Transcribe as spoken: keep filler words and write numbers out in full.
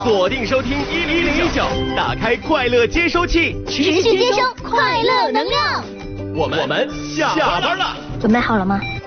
锁定收听一零零九，打开快乐接收器， 持续接收快乐能量。 我们我们下班了， 准备好了吗？